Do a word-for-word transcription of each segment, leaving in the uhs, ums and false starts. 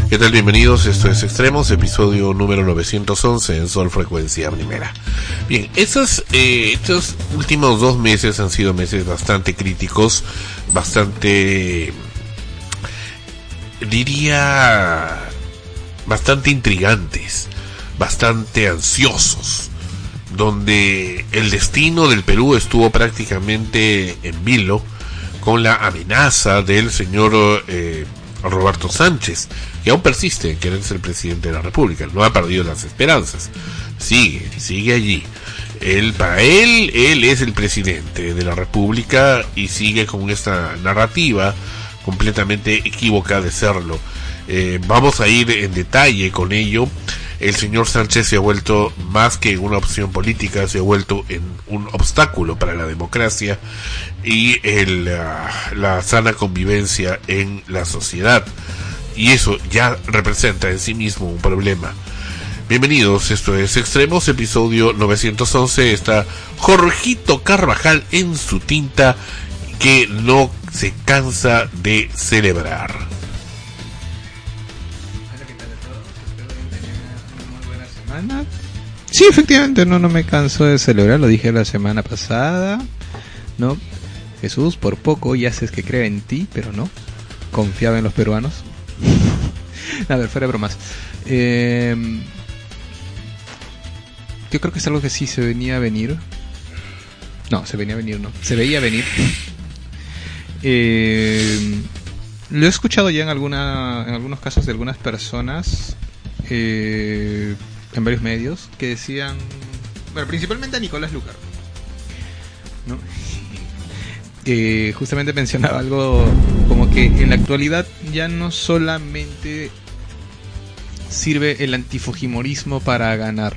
¿Qué tal? Bienvenidos, esto es Extremos, episodio número novecientos once en Sol Frecuencia Primera. Bien, estos, eh, estos últimos dos meses han sido meses bastante críticos, bastante, diría, bastante intrigantes, bastante ansiosos, donde el destino del Perú estuvo prácticamente en vilo con la amenaza del señor eh, Roberto Sánchez, que aún persiste en querer ser presidente de la República. No ha perdido las esperanzas, sigue, sigue allí. Él, para él, él es el presidente de la República y sigue con esta narrativa completamente equívoca de serlo. Eh, vamos a ir en detalle con ello. El señor Sánchez se ha vuelto, más que una opción política, se ha vuelto en un obstáculo para la democracia y el, uh, la sana convivencia en la sociedad. Y eso ya representa en sí mismo un problema. Bienvenidos, esto es Extremos, episodio novecientos once. Está Jorgito Carvajal en su tinta, que no se cansa de celebrar. Sí, efectivamente, no, no me canso de celebrar, lo dije la semana pasada, ¿no? Jesús, por poco ya haces que crea en ti, pero no, confiaba en los peruanos. A ver, fuera de bromas. Eh, yo creo que es algo que sí se venía a venir. No, se venía a venir, no, se veía venir. Eh, lo he escuchado ya en, alguna, en algunos casos de algunas personas, eh... en varios medios, que decían, bueno, principalmente a Nicolás Lucar, ¿no? Eh, justamente mencionaba algo como que en la actualidad ya no solamente sirve el antifujimorismo para ganar.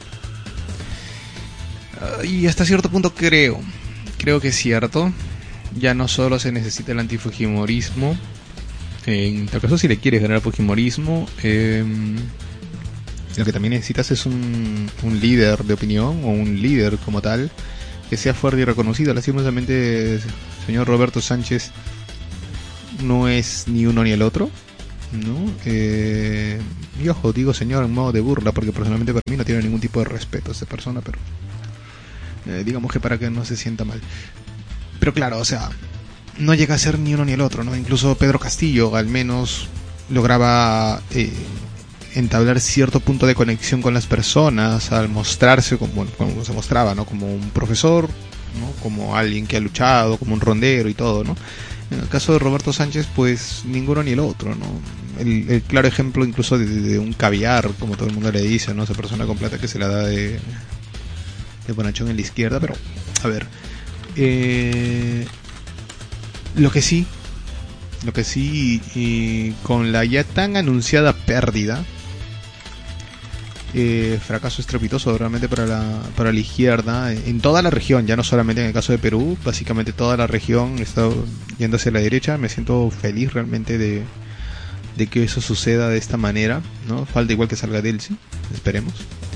Uh, y hasta cierto punto creo, creo que es cierto, ya no solo se necesita el antifujimorismo, en tal caso si le quieres ganar al fujimorismo, eh, lo que también necesitas es un, un líder de opinión o un líder como tal que sea fuerte y reconocido. Lastimosamente, el señor Roberto Sánchez no es ni uno ni el otro, ¿no? Eh, y ojo, digo señor en modo de burla, porque personalmente para mí no tiene ningún tipo de respeto a esta persona, pero eh, digamos que para que no se sienta mal. Pero claro, o sea, no llega a ser ni uno ni el otro, ¿no? Incluso Pedro Castillo al menos lograba Eh, entablar cierto punto de conexión con las personas al mostrarse como, como se mostraba, ¿no? Como un profesor, ¿no? Como alguien que ha luchado, como un rondero y todo, ¿no? En el caso de Roberto Sánchez, pues ninguno ni el otro, ¿no? El, el claro ejemplo incluso de, de un caviar, como todo el mundo le dice, ¿no? Esa persona con plata que se la da de, de bonachón en la izquierda, pero a ver, eh, lo que sí, lo que sí, y con la ya tan anunciada pérdida, Eh, fracaso estrepitoso realmente para la, para la izquierda en toda la región, ya no solamente en el caso de Perú, básicamente toda la región está yendo hacia la derecha. Me siento feliz realmente de, de que eso suceda de esta manera, ¿no? Falta igual que salga Delcy, esperemos.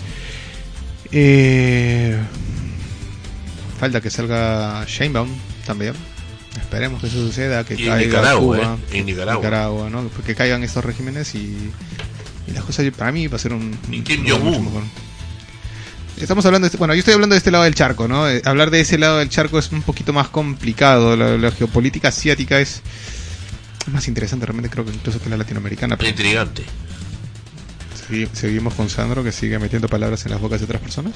Eh, falta que salga Sheinbaum también, esperemos que eso suceda, que y caiga en Nicaragua, Cuba, eh, en Nicaragua, Nicaragua, ¿no? Que caigan estos regímenes y Y las cosas para mí va a ser un... Y Kim Jong-un. Estamos hablando de este, bueno, yo estoy hablando de este lado del charco, ¿no? Eh, hablar de ese lado del charco es un poquito más complicado. La, la geopolítica asiática es más interesante realmente, creo que incluso que la latinoamericana. Pero intrigante. Segui, seguimos con Sandro, que sigue metiendo palabras en las bocas de otras personas.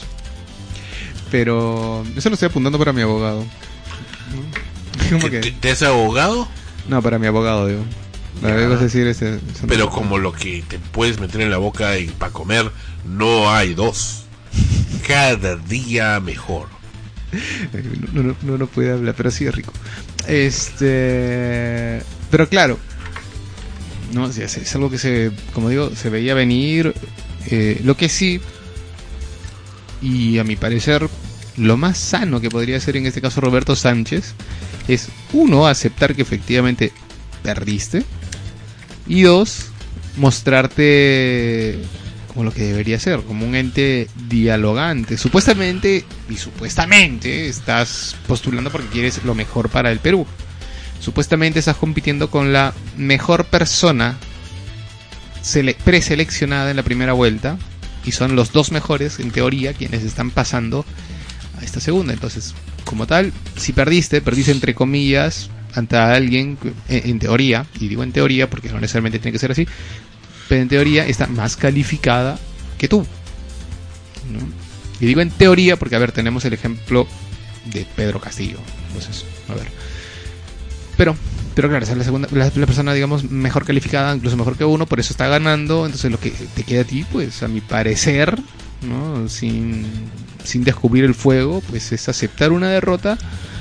Pero eso lo estoy apuntando para mi abogado. ¿Cómo que? ¿Te, ¿Te has abogado? No, para mi abogado, digo. Es decir, ese, pero como lo que te puedes meter en la boca para comer, no hay dos. Cada día mejor. No, no, no, no puede hablar, pero sí es rico. Este, pero claro, no, es, es algo que se, como digo, se veía venir. Eh, lo que sí, y a mi parecer, lo más sano que podría hacer en este caso Roberto Sánchez es, uno, aceptar que efectivamente perdiste. Y dos, mostrarte como lo que debería ser, como un ente dialogante. Supuestamente, y supuestamente, estás postulando porque quieres lo mejor para el Perú. Supuestamente estás compitiendo con la mejor persona sele- preseleccionada en la primera vuelta y son los dos mejores, en teoría, quienes están pasando a esta segunda. Entonces, como tal, si perdiste, perdiste entre comillas ante alguien, en, en teoría, y digo en teoría porque no necesariamente tiene que ser así, pero en teoría está más calificada que tú, ¿no? Y digo en teoría porque, a ver, tenemos el ejemplo de Pedro Castillo. Entonces, a ver. Pero, pero claro, esa es la segunda, la, la persona, digamos, mejor calificada, incluso mejor que uno, por eso está ganando. Entonces lo que te queda a ti, pues, a mi parecer, ¿no? Sin, sin descubrir el fuego, pues es aceptar una derrota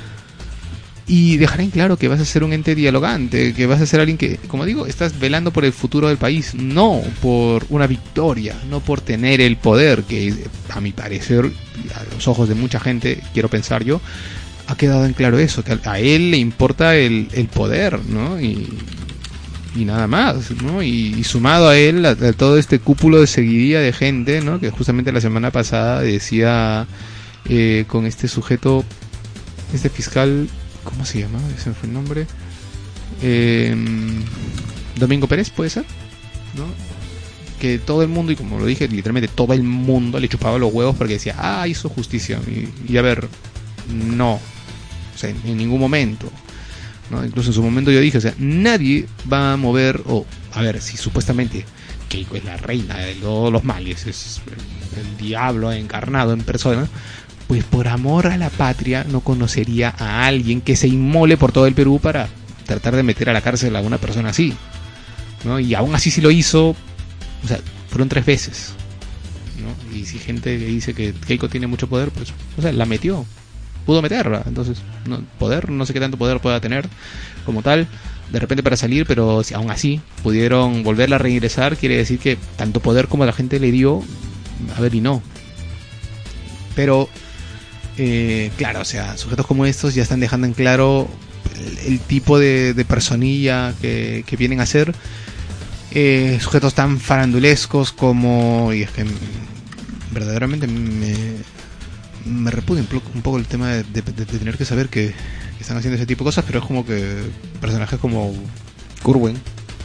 y dejar en claro que vas a ser un ente dialogante, que vas a ser alguien que, como digo, estás velando por el futuro del país, no por una victoria, no por tener el poder, que a mi parecer, a los ojos de mucha gente, quiero pensar yo, ha quedado en claro eso, que a él le importa el, el poder, ¿no? Y, y nada más, ¿no? Y, y sumado a él, a, a todo este cúpulo de seguidilla de gente, ¿no? Que justamente la semana pasada decía eh, con este sujeto, este fiscal, ¿cómo se llama? Ese fue el nombre. Eh, Domingo Pérez, ¿puede ser? ¿No? Que todo el mundo, y como lo dije, literalmente todo el mundo le chupaba los huevos porque decía, ah, hizo justicia. Y, y a ver, no. O sea, en, en ningún momento, ¿no? Incluso en su momento yo dije, o sea, nadie va a mover, o, a ver, si supuestamente Keiko es la reina de todos los males, es el, el diablo encarnado en persona, pues por amor a la patria no conocería a alguien que se inmole por todo el Perú para tratar de meter a la cárcel a una persona así, ¿no? Y aún así sí lo hizo, o sea, fueron tres veces, ¿no? Y si gente que dice que Keiko tiene mucho poder, pues, o sea, la metió, pudo meterla, entonces, no, poder, no sé qué tanto poder pueda tener como tal, de repente para salir, pero si aún así pudieron volverla a reingresar, quiere decir que tanto poder como la gente le dio, a ver, y no. Pero Eh, claro, o sea, sujetos como estos ya están dejando en claro el, el tipo de, de personilla que, que vienen a ser. Eh, sujetos tan farandulescos como... Y es que verdaderamente me, me repudia un, un poco el tema de, de, de tener que saber que, que están haciendo ese tipo de cosas, pero es como que personajes como Curwen,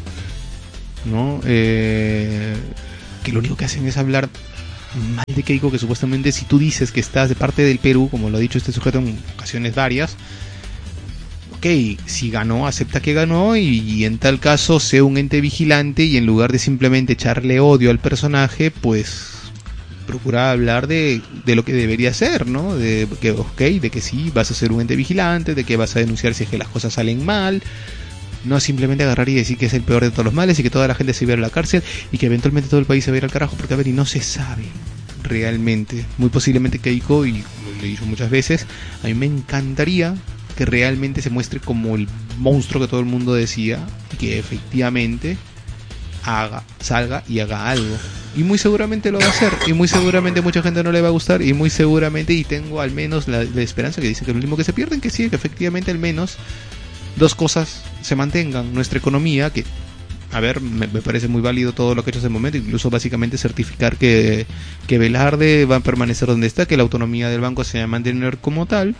¿no? Eh, que lo único que hacen es hablar mal de Keiko, que supuestamente si tú dices que estás de parte del Perú, como lo ha dicho este sujeto en ocasiones varias, ok, si ganó, acepta que ganó y, y en tal caso sé un ente vigilante y en lugar de simplemente echarle odio al personaje, pues procura hablar de, de lo que debería ser, ¿no? De que, ok, de que sí, vas a ser un ente vigilante, de que vas a denunciar si es que las cosas salen mal, no simplemente agarrar y decir que es el peor de todos los males y que toda la gente se va a ir a la cárcel y que eventualmente todo el país se va a ir al carajo, porque a ver, y no se sabe realmente. Muy posiblemente Keiko, y lo he dicho muchas veces, a mí me encantaría que realmente se muestre como el monstruo que todo el mundo decía y que efectivamente haga, salga y haga algo. Y muy seguramente lo va a hacer, y muy seguramente mucha gente no le va a gustar, y muy seguramente, y tengo al menos la, la esperanza que dicen que es lo último que se pierden, que sí, que efectivamente al menos dos cosas se mantengan: nuestra economía, que a ver, me, me parece muy válido todo lo que ha hecho hasta el momento, incluso básicamente certificar que, que Velarde va a permanecer donde está, que la autonomía del banco se va a mantener como tal,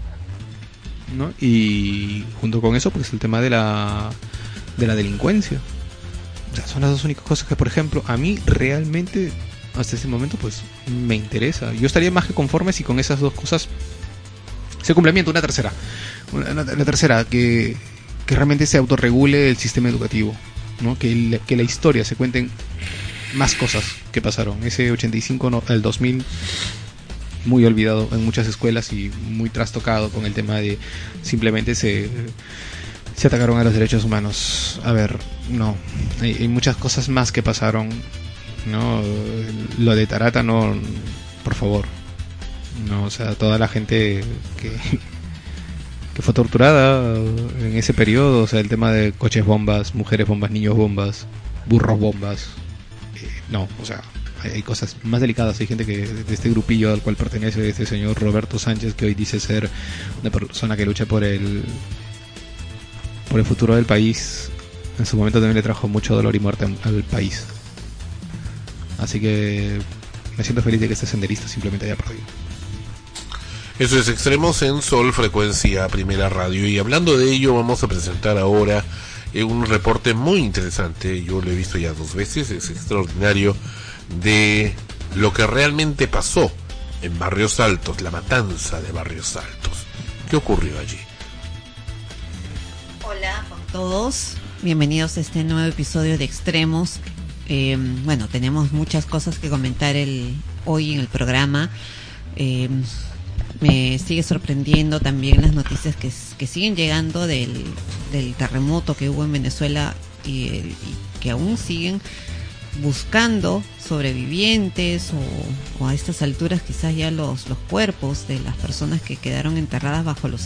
¿no? Y junto con eso, pues el tema de la de la delincuencia. O sea, son las dos únicas cosas que, por ejemplo, a mí realmente hasta este momento pues me interesa. Yo estaría más que conforme si con esas dos cosas se complementa una tercera. Una, una, la tercera, que, que realmente se autorregule el sistema educativo, ¿no? Que, el, que la historia se cuenten más cosas que pasaron. Ese ochenta y cinco, no, el dos mil, muy olvidado en muchas escuelas y muy trastocado con el tema de simplemente se, se atacaron a los derechos humanos. A ver, no, hay, hay muchas cosas más que pasaron, ¿no? Lo de Tarata, no, por favor, no, o sea, toda la gente que que fue torturada en ese periodo, o sea, el tema de coches bombas, mujeres bombas, niños bombas, burros bombas, eh, no, o sea, hay, hay cosas más delicadas. Hay gente que de este grupillo al cual pertenece este señor Roberto Sánchez, que hoy dice ser una persona que lucha por el por el futuro del país, en su momento también le trajo mucho dolor y muerte al país. Así que me siento feliz de que este senderista simplemente haya perdido. Eso es Extremos en Sol Frecuencia Primera Radio. Y hablando de ello, vamos a presentar ahora eh, un reporte muy interesante, yo lo he visto ya dos veces, es extraordinario, de lo que realmente pasó en Barrios Altos, la matanza de Barrios Altos. ¿Qué ocurrió allí? Hola con todos, bienvenidos a este nuevo episodio de Extremos. Eh, bueno, tenemos muchas cosas que comentar el, hoy en el programa. Eh, me sigue sorprendiendo también las noticias que, que siguen llegando del, del terremoto que hubo en Venezuela y, y que aún siguen buscando sobrevivientes o, o a estas alturas quizás ya los, los cuerpos de las personas que quedaron enterradas bajo los...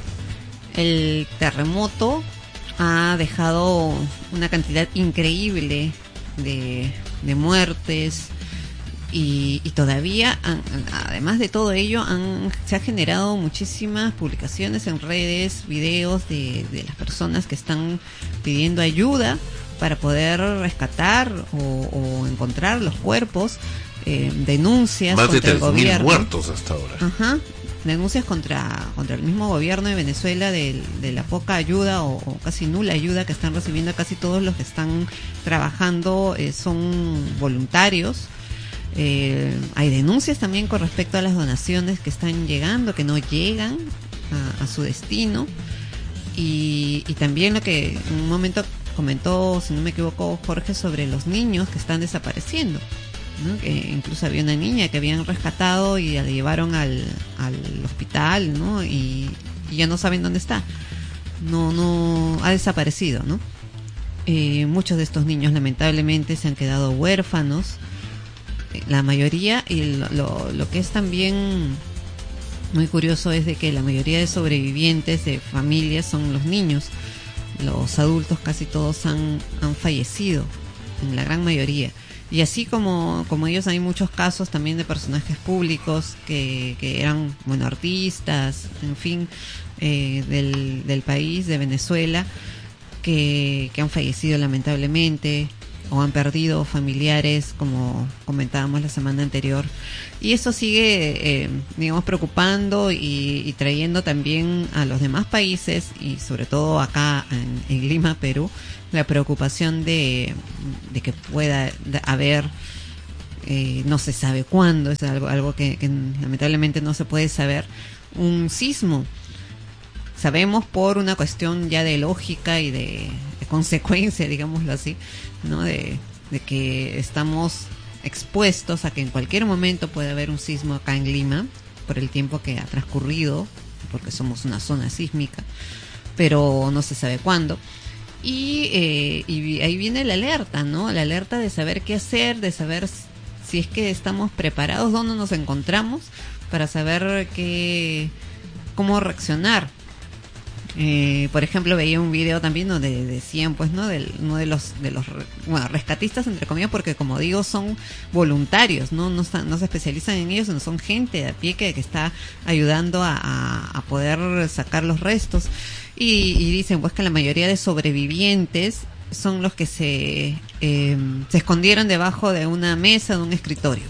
El terremoto ha dejado una cantidad increíble de, de muertes y, y todavía, han, además de todo ello, han, se ha generado muchísimas publicaciones en redes, videos de, de las personas que están pidiendo ayuda para poder rescatar o, o encontrar los cuerpos, eh, denuncias más contra de el gobierno. tres mil muertos hasta ahora. Ajá. Denuncias contra contra el mismo gobierno de Venezuela de, de la poca ayuda o, o casi nula ayuda que están recibiendo. Casi todos los que están trabajando eh, son voluntarios. Eh, hay denuncias también con respecto a las donaciones que están llegando, que no llegan a, a su destino. Y, y también lo que en un momento comentó, si no me equivoco, Jorge, sobre los niños que están desapareciendo, ¿no? Que incluso había una niña que habían rescatado y la llevaron al, al hospital, ¿no? Y, y ya no saben dónde está. No, no, ha desaparecido, ¿no? Eh, muchos de estos niños lamentablemente se han quedado huérfanos, la mayoría, y lo, lo, lo que es también muy curioso es de que la mayoría de sobrevivientes de familias son los niños. Los adultos casi todos han, han fallecido, en la gran mayoría. Y así como, como ellos, hay muchos casos también de personajes públicos que, que eran, bueno, artistas, en fin, eh, del, del país, de Venezuela, que, que han fallecido lamentablemente o han perdido familiares, como comentábamos la semana anterior. Y eso sigue, eh, digamos, preocupando y, y trayendo también a los demás países, y sobre todo acá en, en Lima, Perú, la preocupación de, de que pueda haber, eh, no se sabe cuándo, es algo, algo que, que lamentablemente no se puede saber, un sismo. Sabemos por una cuestión ya de lógica y de, de consecuencia, digámoslo así, ¿no? De, de que estamos expuestos a que en cualquier momento puede haber un sismo acá en Lima, por el tiempo que ha transcurrido, porque somos una zona sísmica, pero no se sabe cuándo. Y, eh, y ahí viene la alerta, ¿no? La alerta de saber qué hacer, de saber si es que estamos preparados, dónde nos encontramos, para saber qué, cómo reaccionar. Eh, por ejemplo, veía un video también donde decían, pues, ¿no? Del, uno de los, de los, bueno, rescatistas, entre comillas, porque como digo, son voluntarios, ¿no? No, están, no se especializan en ellos, sino son gente de a pie que, que está ayudando a, a, a poder sacar los restos. Y, y dicen, pues, que la mayoría de sobrevivientes son los que se, eh, se escondieron debajo de una mesa, de un escritorio.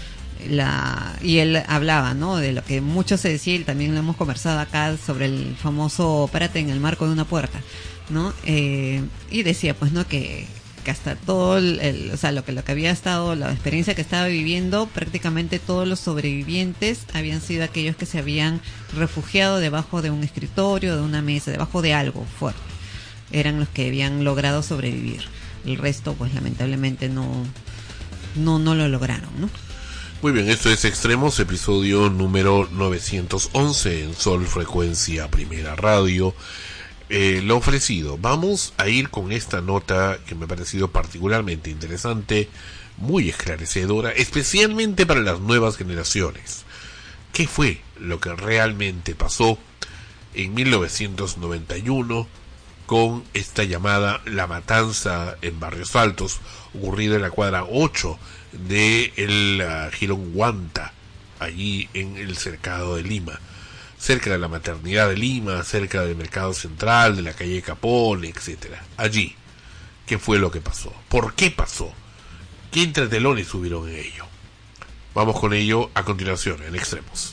La, y él hablaba, ¿no? De lo que mucho se decía, y también lo hemos conversado acá, sobre el famoso párate en el marco de una puerta, ¿no? Eh, y decía, pues, ¿no? Que, que hasta todo el, el, o sea, lo que, lo que había estado, la experiencia que estaba viviendo, prácticamente todos los sobrevivientes habían sido aquellos que se habían refugiado debajo de un escritorio, de una mesa, debajo de algo fuerte. Eran los que habían logrado sobrevivir. El resto, pues, lamentablemente no, no, no lo lograron, ¿no? Muy bien, esto es Extremos, episodio número novecientos once en Sol Frecuencia Primera Radio. Eh, lo ofrecido, vamos a ir con esta nota que me ha parecido particularmente interesante, muy esclarecedora, especialmente para las nuevas generaciones. ¿Qué fue lo que realmente pasó en mil novecientos noventa y uno con esta llamada La Matanza en Barrios Altos, ocurrida en la cuadra ocho de el uh, Jirón Guanta, allí en el cercado de Lima, cerca de la Maternidad de Lima, cerca del Mercado Central, de la calle Capón, etcétera? Allí, ¿qué fue lo que pasó? ¿Por qué pasó? ¿Qué entretelones hubieron en ello? Vamos con ello a continuación en Extremos.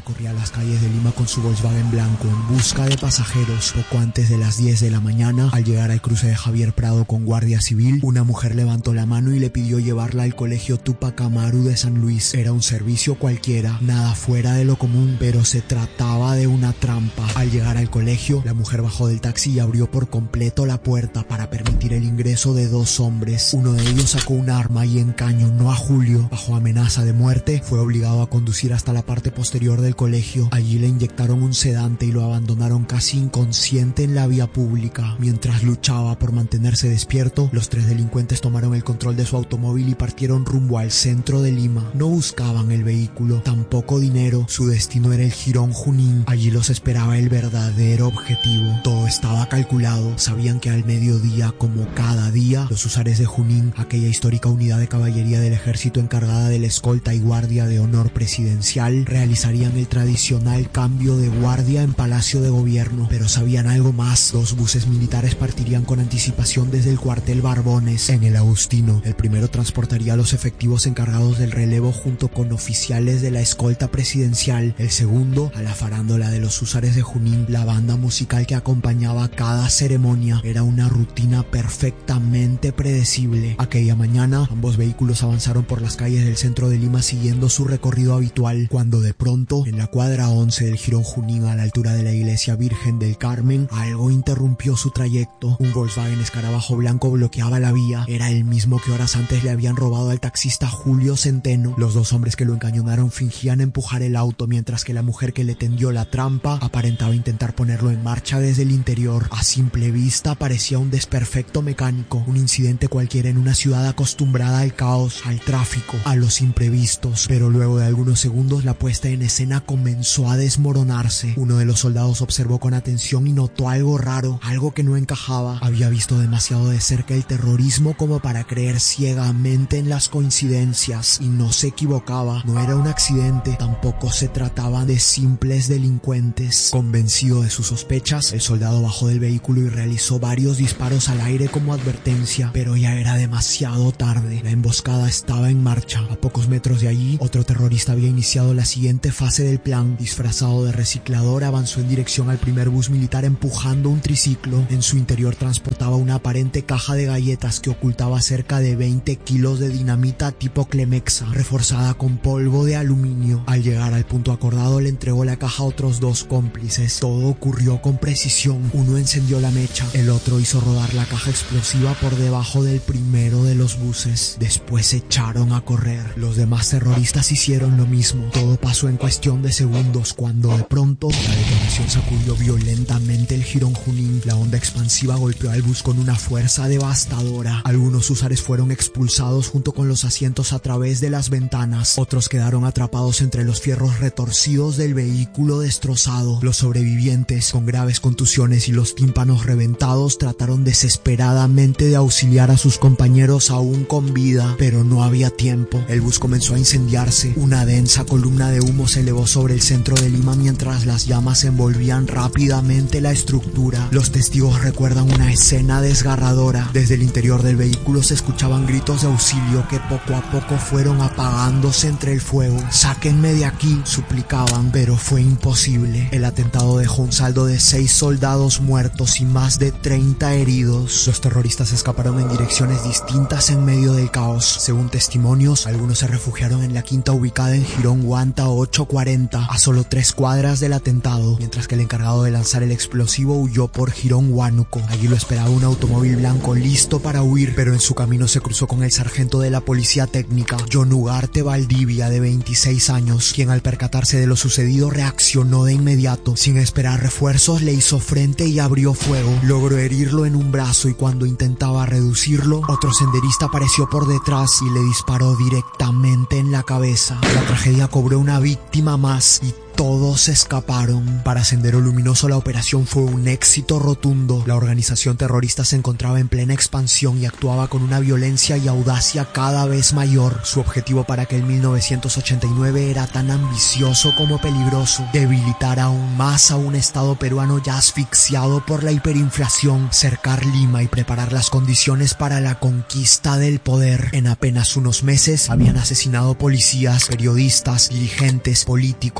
recorría las calles de Lima con su Volkswagen blanco en busca de pasajeros. Poco antes de las diez de la mañana, al llegar al cruce de Javier Prado con Guardia Civil, una mujer levantó la mano y le pidió llevarla al colegio Tupac Amaru de San Luis. Era un servicio cualquiera, nada fuera de lo común, pero se trataba de una trampa. Al llegar al colegio, la mujer bajó del taxi y abrió por completo la puerta para permitir el ingreso de dos hombres. Uno de ellos sacó un arma y encañonó a Julio. Bajo amenaza de muerte, fue obligado a conducir hasta la parte posterior del colegio. Allí le inyectaron un sedante y lo abandonaron casi inconsciente en la vía pública. Mientras luchaba por mantenerse despierto, los tres delincuentes tomaron el control de su automóvil y partieron rumbo al centro de Lima. No buscaban el vehículo, tampoco dinero. Su destino era el Jirón Junín. Allí los esperaba el verdadero objetivo. Todo estaba calculado. Sabían que al mediodía, como cada día, los húsares de Junín, aquella histórica unidad de caballería del ejército encargada de la escolta y guardia de honor presidencial, realizarían el tradicional cambio de guardia en Palacio de Gobierno. Pero sabían algo más. Dos buses militares partirían con anticipación desde el cuartel Barbones en el Agustino. El primero transportaría a los efectivos encargados del relevo junto con oficiales de la escolta presidencial. El segundo, a la farándula de los húsares de Junín. La banda musical que acompañaba cada ceremonia era una rutina perfectamente predecible. Aquella mañana, ambos vehículos avanzaron por las calles del centro de Lima siguiendo su recorrido habitual, cuando de pronto, en la cuadra once del Jirón Junín, a la altura de la iglesia Virgen del Carmen, algo interrumpió su trayecto. Un Volkswagen escarabajo blanco bloqueaba la vía. Era el mismo que horas antes le habían robado al taxista Julio Centeno. Los dos hombres que lo encañonaron fingían empujar el auto, mientras que la mujer que le tendió la trampa aparentaba intentar ponerlo en marcha desde el interior. A simple vista parecía un desperfecto mecánico, un incidente cualquiera en una ciudad acostumbrada al caos, al tráfico, a los imprevistos. Pero luego de algunos segundos la puesta en escena comenzó a desmoronarse. Uno de los soldados observó con atención y notó algo raro, algo que no encajaba. Había visto demasiado de cerca el terrorismo como para creer ciegamente en las coincidencias, y no se equivocaba. No era un accidente, tampoco se trataba de simples delincuentes. Convencido de sus sospechas, el soldado bajó del vehículo y realizó varios disparos al aire como advertencia, pero ya era demasiado tarde. La emboscada estaba en marcha. A pocos metros de allí, otro terrorista había iniciado la siguiente fase del plan. Disfrazado de reciclador, avanzó en dirección al primer bus militar empujando un triciclo. En su interior transportaba una aparente caja de galletas que ocultaba cerca de veinte kilos de dinamita tipo Clemexa, reforzada con polvo de aluminio. Al llegar al punto acordado, le entregó la caja a otros dos cómplices. Todo ocurrió con precisión. Uno encendió la mecha, el otro hizo rodar la caja explosiva por debajo del primero de los buses. Después se echaron a correr. Los demás terroristas hicieron lo mismo. Todo pasó en cuestión de segundos, cuando de pronto la detonación sacudió violentamente el Jirón Junín. La onda expansiva golpeó al bus con una fuerza devastadora. Algunos húsares fueron expulsados junto con los asientos a través de las ventanas. Otros quedaron atrapados entre los fierros retorcidos del vehículo destrozado. Los sobrevivientes, con graves contusiones y los tímpanos reventados, trataron desesperadamente de auxiliar a sus compañeros aún con vida, pero no había tiempo. El bus comenzó a incendiarse. Una densa columna de humo se elevó sobre el centro de Lima mientras las llamas envolvían rápidamente la estructura. Los testigos recuerdan una escena desgarradora. Desde el interior del vehículo se escuchaban gritos de auxilio que poco a poco fueron apagándose entre el fuego. «Sáquenme de aquí», suplicaban, pero fue imposible. El atentado dejó un saldo de seis soldados muertos y más de treinta heridos. Los terroristas escaparon en direcciones distintas en medio del caos. Según testimonios, algunos se refugiaron en la quinta ubicada en Jirón Guanta ochocientos cuarenta, a solo tres cuadras del atentado, mientras que el encargado de lanzar el explosivo huyó por Jirón Huánuco. Allí lo esperaba un automóvil blanco listo para huir, pero en su camino se cruzó con el sargento de la policía técnica, John Ugarte Valdivia, de veintiséis años, quien al percatarse de lo sucedido reaccionó de inmediato. Sin esperar refuerzos, le hizo frente y abrió fuego. Logró herirlo en un brazo y cuando intentaba reducirlo, otro senderista apareció por detrás y le disparó directamente en la cabeza. La tragedia cobró una víctima más y todos escaparon. Para Sendero Luminoso la operación fue un éxito rotundo. La organización terrorista se encontraba en plena expansión y actuaba con una violencia y audacia cada vez mayor. Su objetivo para aquel mil novecientos ochenta y nueve era tan ambicioso como peligroso: debilitar aún más a un Estado peruano ya asfixiado por la hiperinflación, cercar Lima y preparar las condiciones para la conquista del poder. En apenas unos meses habían asesinado policías, periodistas, dirigentes, políticos, representantes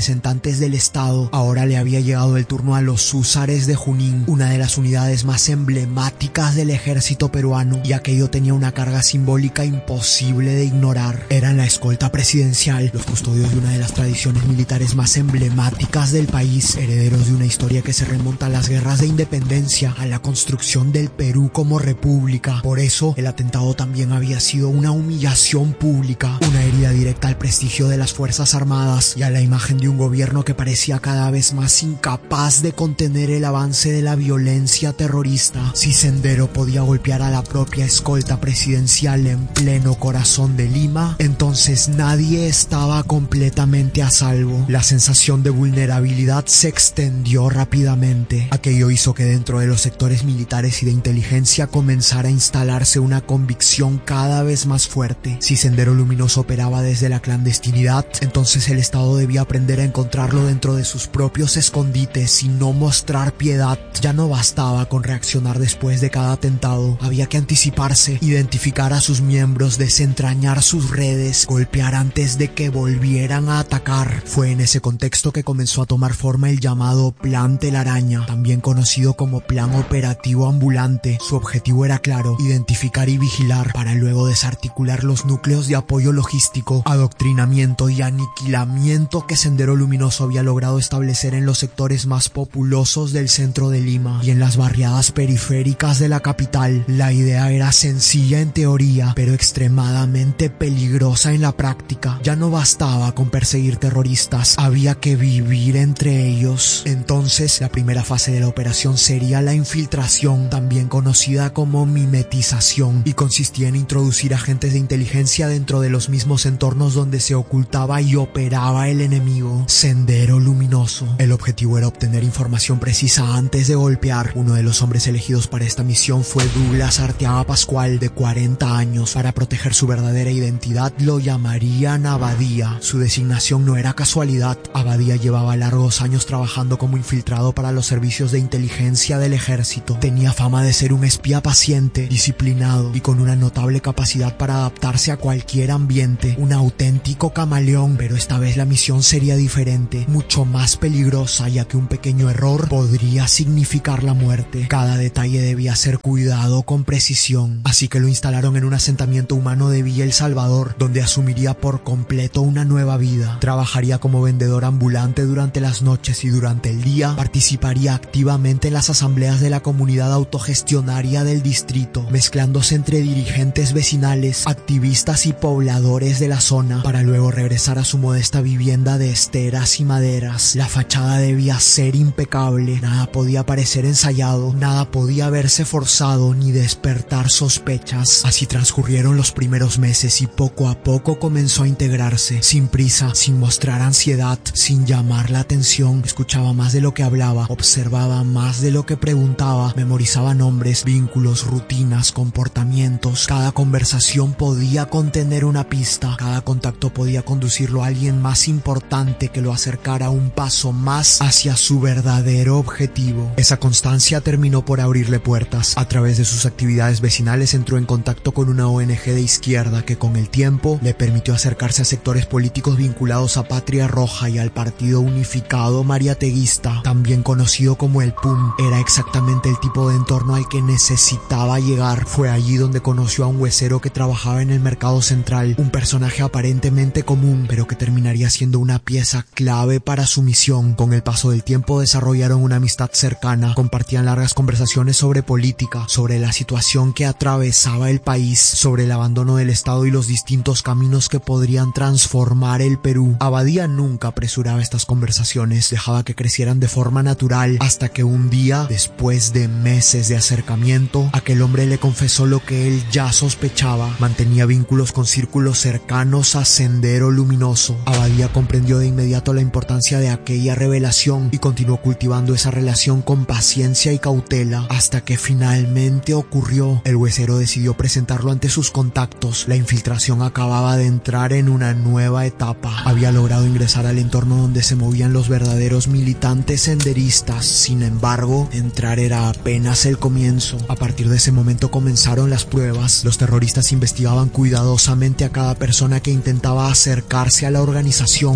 representantes del Estado, ahora le había llegado el turno a los húsares de Junín, una de las unidades más emblemáticas del ejército peruano, y aquello tenía una carga simbólica imposible de ignorar. Eran la escolta presidencial, los custodios de una de las tradiciones militares más emblemáticas del país, herederos de una historia que se remonta a las guerras de independencia, a la construcción del Perú como república. Por eso, el atentado también había sido una humillación pública, una herida directa al prestigio de las Fuerzas Armadas y a la imagen de un gobierno que parecía cada vez más incapaz de contener el avance de la violencia terrorista. Si Sendero podía golpear a la propia escolta presidencial en pleno corazón de Lima, entonces nadie estaba completamente a salvo. La sensación de vulnerabilidad se extendió rápidamente. Aquello hizo que dentro de los sectores militares y de inteligencia comenzara a instalarse una convicción cada vez más fuerte. Si Sendero Luminoso operaba desde la clandestinidad, entonces el Estado debía aprender a encontrarlo dentro de sus propios escondites y no mostrar piedad. Ya no bastaba con reaccionar después de cada atentado, había que anticiparse, identificar a sus miembros, desentrañar sus redes, golpear antes de que volvieran a atacar. Fue en ese contexto que comenzó a tomar forma el llamado Plan Telaraña, también conocido como Plan Operativo Ambulante. Su objetivo era claro: identificar y vigilar para luego desarticular los núcleos de apoyo logístico, adoctrinamiento y aniquilamiento que Sendero Luminoso había logrado establecer en los sectores más populosos del centro de Lima y en las barriadas periféricas de la capital. La idea era sencilla en teoría, pero extremadamente peligrosa en la práctica. Ya no bastaba con perseguir terroristas, había que vivir entre ellos. Entonces, la primera fase de la operación sería la infiltración, también conocida como mimetización, y consistía en introducir agentes de inteligencia dentro de los mismos entornos donde se ocultaba y operaba el enemigo. Sendero Luminoso. El objetivo era obtener información precisa antes de golpear. Uno de los hombres elegidos para esta misión fue Douglas Arteaga Pascual, de cuarenta años. Para proteger su verdadera identidad lo llamarían Abadía. Su designación no era casualidad. Abadía llevaba largos años trabajando como infiltrado para los servicios de inteligencia del ejército. Tenía fama de ser un espía paciente, disciplinado y con una notable capacidad para adaptarse a cualquier ambiente. Un auténtico camaleón, pero esta vez la misión sería diferente, mucho más peligrosa, ya que un pequeño error podría significar la muerte. Cada detalle debía ser cuidado con precisión, así que lo instalaron en un asentamiento humano de Villa El Salvador, donde asumiría por completo una nueva vida. Trabajaría como vendedor ambulante durante las noches y durante el día participaría activamente en las asambleas de la comunidad autogestionaria del distrito, mezclándose entre dirigentes vecinales, activistas y pobladores de la zona, para luego regresar a su modesta vivienda de esteras y maderas. La fachada debía ser impecable, nada podía parecer ensayado, nada podía verse forzado ni despertar sospechas. Así transcurrieron los primeros meses y poco a poco comenzó a integrarse, sin prisa, sin mostrar ansiedad, sin llamar la atención. Escuchaba más de lo que hablaba, observaba más de lo que preguntaba, memorizaba nombres, vínculos, rutinas, comportamientos. Cada conversación podía contener una pista, cada contacto podía conducirlo a alguien más importante que lo acercara un paso más hacia su verdadero objetivo. Esa constancia terminó por abrirle puertas. A través de sus actividades vecinales entró en contacto con una O N G de izquierda que con el tiempo le permitió acercarse a sectores políticos vinculados a Patria Roja y al Partido Unificado Mariateguista, también conocido como el P U M. Era exactamente el tipo de entorno al que necesitaba llegar. Fue allí donde conoció a un huesero que trabajaba en el mercado central, un personaje aparentemente común, pero que terminaría siendo una pieza clave para su misión. Con el paso del tiempo desarrollaron una amistad cercana, compartían largas conversaciones sobre política, sobre la situación que atravesaba el país, sobre el abandono del Estado y los distintos caminos que podrían transformar el Perú. Abadía nunca apresuraba estas conversaciones, dejaba que crecieran de forma natural, hasta que un día, después de meses de acercamiento, aquel hombre le confesó lo que él ya sospechaba: mantenía vínculos con círculos cercanos a Sendero Luminoso. Abadía comprendió de inmediato la importancia de aquella revelación y continuó cultivando esa relación con paciencia y cautela, hasta que finalmente ocurrió. El huesero decidió presentarlo ante sus contactos. La infiltración acababa de entrar en una nueva etapa. Había logrado ingresar al entorno donde se movían los verdaderos militantes senderistas. Sin embargo, entrar era apenas el comienzo. A partir de ese momento comenzaron las pruebas. Los terroristas investigaban cuidadosamente a cada persona que intentaba acercarse a la organización, verificando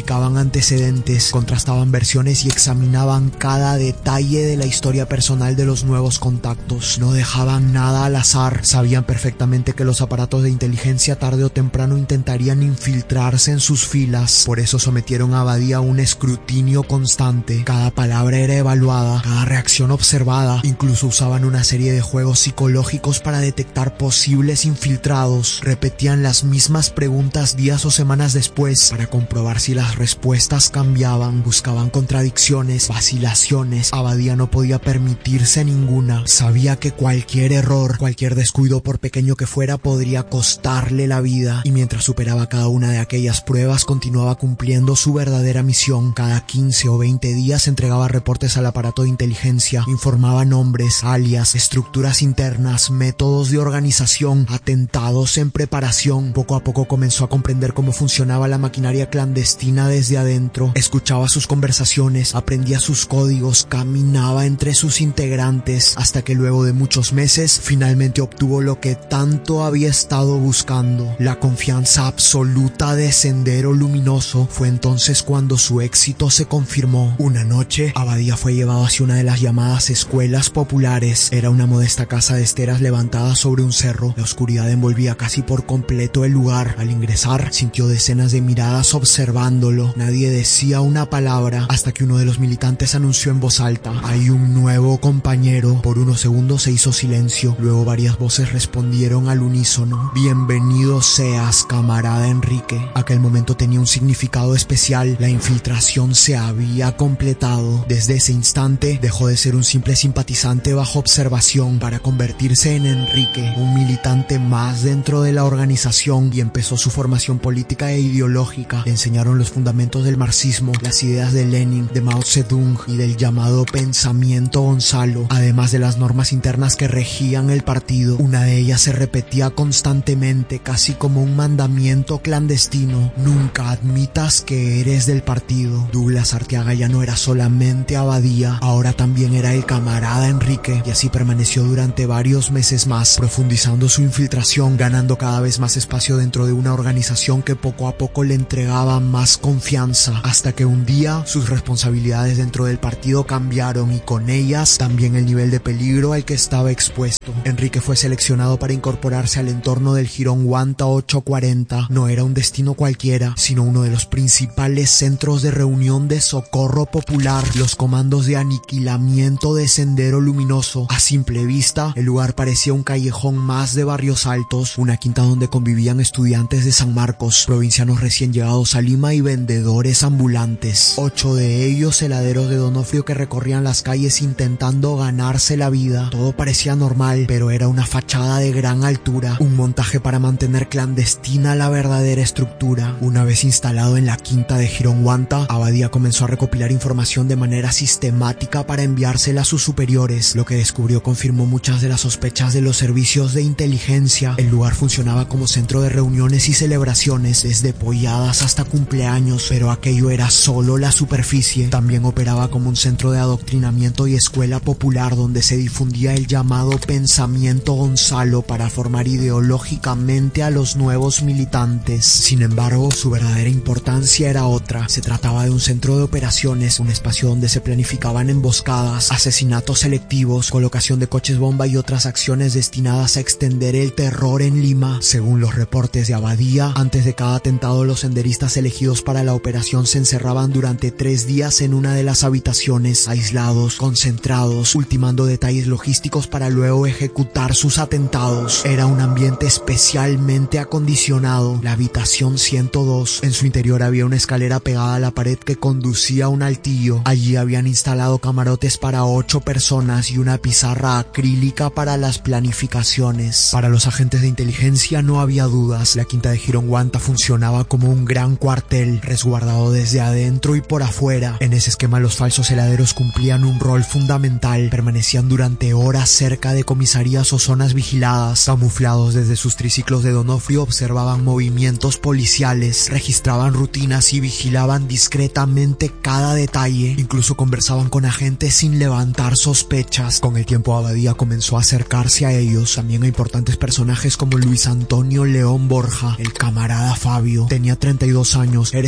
verificaban antecedentes, contrastaban versiones y examinaban cada detalle de la historia personal de los nuevos contactos. No dejaban nada al azar. Sabían perfectamente que los aparatos de inteligencia tarde o temprano intentarían infiltrarse en sus filas. Por eso sometieron a Abadía a un escrutinio constante. Cada palabra era evaluada, cada reacción observada. Incluso usaban una serie de juegos psicológicos para detectar posibles infiltrados. Repetían las mismas preguntas días o semanas después para comprobar si las respuestas cambiaban. Buscaban contradicciones, vacilaciones. Abadía no podía permitirse ninguna. Sabía que cualquier error, cualquier descuido, por pequeño que fuera, podría costarle la vida. Y mientras superaba cada una de aquellas pruebas, continuaba cumpliendo su verdadera misión. Cada quince o veinte días entregaba reportes al aparato de inteligencia. Informaba nombres, alias, estructuras internas, métodos de organización, atentados en preparación. Poco a poco comenzó a comprender cómo funcionaba la maquinaria clandestina desde adentro. Escuchaba sus conversaciones, aprendía sus códigos, caminaba entre sus integrantes, hasta que luego de muchos meses finalmente obtuvo lo que tanto había estado buscando: la confianza absoluta de Sendero Luminoso. Fue entonces cuando su éxito se confirmó. Una noche, Abadía fue llevado hacia una de las llamadas escuelas populares. Era una modesta casa de esteras levantada sobre un cerro. La oscuridad envolvía casi por completo el lugar. Al ingresar, sintió decenas de miradas observándolo. Nadie decía una palabra hasta que uno de los militantes anunció en voz alta: "Hay un nuevo compañero". Por unos segundos se hizo silencio. Luego varias voces respondieron al unísono: "Bienvenido seas, camarada Enrique". Aquel momento tenía un significado especial. La infiltración se había completado. Desde ese instante dejó de ser un simple simpatizante bajo observación para convertirse en Enrique, un militante más dentro de la organización, y empezó su formación política e ideológica. Le enseñaron los fundamentos del marxismo, las ideas de Lenin, de Mao Zedong y del llamado pensamiento Gonzalo, además de las normas internas que regían el partido. Una de ellas se repetía constantemente, casi como un mandamiento clandestino: nunca admitas que eres del partido. Douglas Arteaga ya no era solamente Abadía, ahora también era el camarada Enrique, y así permaneció durante varios meses más, profundizando su infiltración, ganando cada vez más espacio dentro de una organización que poco a poco le entregaba más confianza, hasta que un día sus responsabilidades dentro del partido cambiaron, y con ellas también el nivel de peligro al que estaba expuesto. Enrique fue seleccionado para incorporarse al entorno del Jirón Huanta ochocientos cuarenta. No era un destino cualquiera, sino uno de los principales centros de reunión de socorro popular, los comandos de aniquilamiento de Sendero Luminoso. A simple vista, el lugar parecía un callejón más de Barrios Altos, una quinta donde convivían estudiantes de San Marcos, provincianos recién llegados a Lima y vendedores ambulantes. Ocho de ellos heladeros de Donofrio que recorrían las calles intentando ganarse la vida. Todo parecía normal, pero era una fachada de gran altura, un montaje para mantener clandestina la verdadera estructura. Una vez instalado en la quinta de Jirón Huanta, Abadía comenzó a recopilar información de manera sistemática para enviársela a sus superiores. Lo que descubrió confirmó muchas de las sospechas de los servicios de inteligencia. El lugar funcionaba como centro de reuniones y celebraciones, desde polladas hasta cumpleaños, pero aquello era solo la superficie. También operaba como un centro de adoctrinamiento y escuela popular donde se difundía el llamado pensamiento Gonzalo para formar ideológicamente a los nuevos militantes. Sin embargo, su verdadera importancia era otra. Se trataba de un centro de operaciones, un espacio donde se planificaban emboscadas, asesinatos selectivos, colocación de coches bomba y otras acciones destinadas a extender el terror en Lima. Según los reportes de Abadía, antes de cada atentado, los senderistas elegidos para la operación se encerraban durante tres días en una de las habitaciones, aislados, concentrados, ultimando detalles logísticos para luego ejecutar sus atentados. Era un ambiente especialmente acondicionado. La habitación ciento dos, en su interior había una escalera pegada a la pared que conducía a un altillo. Allí habían instalado camarotes para ocho personas y una pizarra acrílica para las planificaciones. Para los agentes de inteligencia no había dudas. La quinta de Jirón Huanta funcionaba como un gran cuartel, resguardado desde adentro y por afuera. En ese esquema, los falsos heladeros cumplían un rol fundamental. Permanecían durante horas cerca de comisarías o zonas vigiladas. Camuflados desde sus triciclos de Donofrio, observaban movimientos policiales, registraban rutinas y vigilaban discretamente cada detalle. Incluso conversaban con agentes sin levantar sospechas. Con el tiempo, Abadía comenzó a acercarse a ellos, también a importantes personajes como Luis Antonio León Borja, el camarada Fabio. Tenía treinta y dos años, era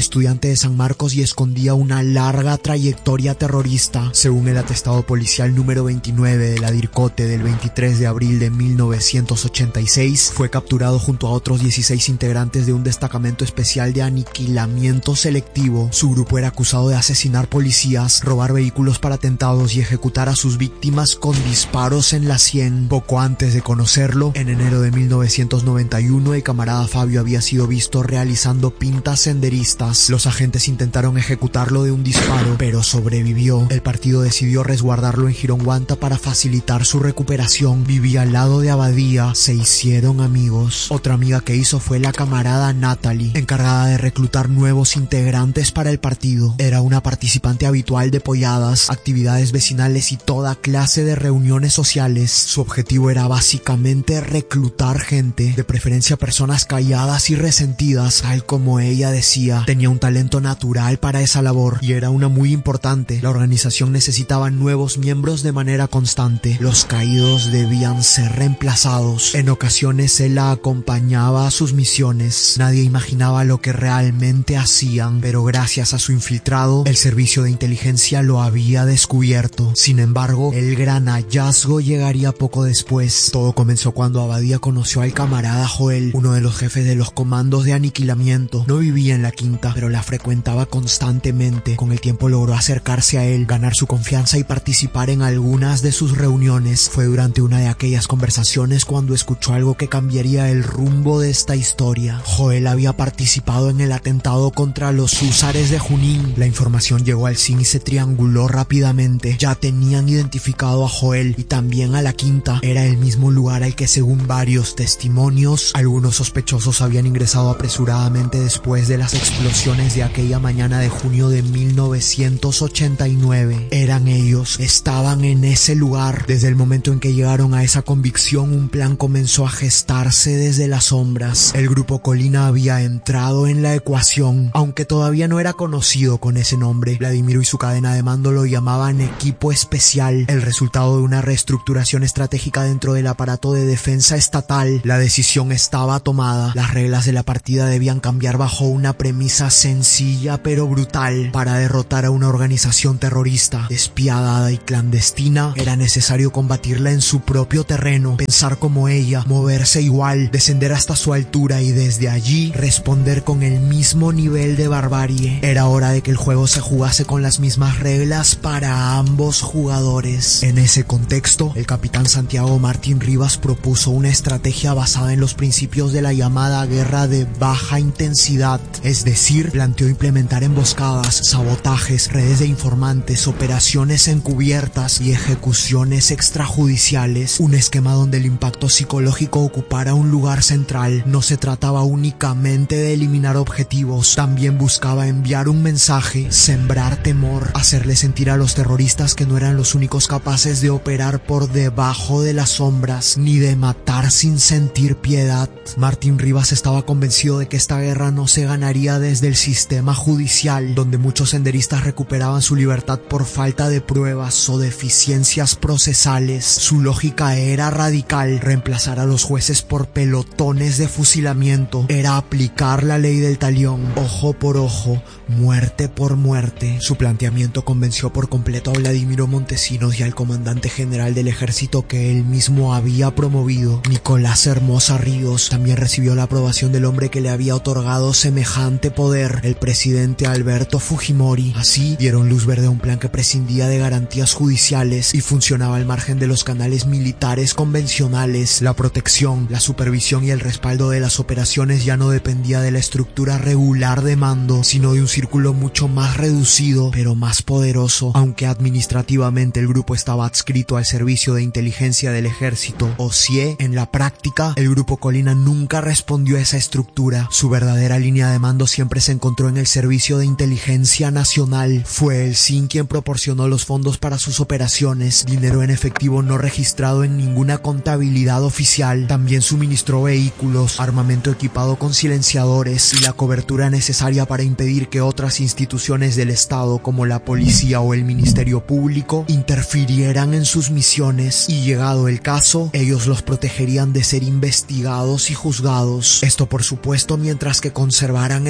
estudiante de San Marcos y escondía una larga trayectoria terrorista. Según el atestado policial número veintinueve de la DIRCOTE del veintitrés de abril de mil novecientos ochenta y seis, fue capturado junto a otros dieciséis integrantes de un destacamento especial de aniquilamiento selectivo. Su grupo era acusado de asesinar policías, robar vehículos para atentados y ejecutar a sus víctimas con disparos en la sien. Poco antes de conocerlo, en enero de mil novecientos noventa y uno, el camarada Fabio había sido visto realizando pintas senderistas. Los agentes intentaron ejecutarlo de un disparo, pero sobrevivió. El partido decidió resguardarlo en Gironguanta para facilitar su recuperación. Vivía al lado de Abadía, se hicieron amigos. Otra amiga que hizo fue la camarada Natalie, encargada de reclutar nuevos integrantes para el partido. Era una participante habitual de polladas, actividades vecinales y toda clase de reuniones sociales. Su objetivo era básicamente reclutar gente, de preferencia personas calladas y resentidas, tal como ella decía. Tenía un talento natural para esa labor y era una muy importante. La organización necesitaba nuevos miembros de manera constante. Los caídos debían ser reemplazados. En ocasiones él la acompañaba a sus misiones. Nadie imaginaba lo que realmente hacían, pero gracias a su infiltrado, el servicio de inteligencia lo había descubierto. Sin embargo, el gran hallazgo llegaría poco después. Todo comenzó cuando Abadía conoció al camarada Joel, uno de los jefes de los comandos de aniquilamiento. No vivía en la quinta, pero la frecuentaba constantemente. Con el tiempo logró acercarse a él, ganar su confianza y participar en algunas de sus reuniones. Fue durante una de aquellas conversaciones cuando escuchó algo que cambiaría el rumbo de esta historia. Joel había participado en el atentado contra los húsares de Junín. La información llegó al C I N y se trianguló rápidamente. Ya tenían identificado a Joel y también a la quinta. Era el mismo lugar al que, según varios testimonios, algunos sospechosos habían ingresado apresuradamente después de las explosiones de aquella mañana de junio de mil novecientos ochenta y nueve. Eran ellos, estaban en ese lugar. Desde el momento en que llegaron a esa convicción, un plan comenzó a gestarse desde las sombras. El grupo Colina había entrado en la ecuación, aunque todavía no era conocido con ese nombre. Vladimiro y su cadena de mando lo llamaban Equipo Especial, el resultado de una reestructuración estratégica dentro del aparato de defensa estatal. La decisión estaba tomada. Las reglas de la partida debían cambiar bajo una premisa sencilla pero brutal. Para derrotar a una organización terrorista despiadada y clandestina, era necesario combatirla en su propio terreno, pensar como ella, moverse igual, descender hasta su altura y desde allí responder con el mismo nivel de barbarie. Era hora de que el juego se jugase con las mismas reglas para ambos jugadores. En ese contexto, el capitán Santiago Martín Rivas propuso una estrategia basada en los principios de la llamada guerra de baja intensidad, es decir, planteó implementar emboscadas, sabotajes, redes de informantes, operaciones encubiertas y ejecuciones extrajudiciales, un esquema donde el impacto psicológico ocupara un lugar central. No se trataba únicamente de eliminar objetivos, también buscaba enviar un mensaje, sembrar temor, hacerle sentir a los terroristas que no eran los únicos capaces de operar por debajo de las sombras, ni de matar sin sentir piedad. Martín Rivas estaba convencido de que esta guerra no se ganaría desde el sistema judicial, donde muchos senderistas recuperaban su libertad por falta de pruebas o deficiencias procesales. Su lógica era radical: reemplazar a los jueces por pelotones de fusilamiento. Era aplicar la ley del talión, ojo por ojo, muerte por muerte. Su planteamiento convenció por completo a Vladimiro Montesinos y al comandante general del ejército que él mismo había promovido, Nicolás Hermosa Ríos. También recibió la aprobación del hombre que le había otorgado semejante poder, el presidente Alberto Fujimori. Así dieron luz verde a un plan que prescindía de garantías judiciales y funcionaba al margen de los canales militares convencionales. La protección, la supervisión y el respaldo de las operaciones ya no dependía de la estructura regular de mando, sino de un círculo mucho más reducido, pero más poderoso. Aunque administrativamente el grupo estaba adscrito al Servicio de Inteligencia del Ejército, o S I E, en la práctica, el grupo Colina nunca respondió a esa estructura. Su verdadera línea de mando siempre se encontró en el Servicio de Inteligencia Nacional. Fue el S I N quien proporcionó los fondos para sus operaciones, dinero en efectivo no registrado en ninguna contabilidad oficial. También suministró vehículos, armamento equipado con silenciadores y la cobertura necesaria para impedir que otras instituciones del Estado como la policía o el Ministerio Público interfirieran en sus misiones, y llegado el caso, ellos los protegerían de ser investigados y juzgados. Esto, por supuesto, mientras que conservaran el poder